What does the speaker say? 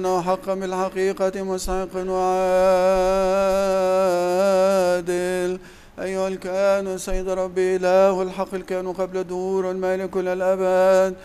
إنه حقا بالحقيقة مستحق وعادل. أيها الكائن سيد ربي إله الحق الكائن قبل الدهور والمالك إلى الأبد،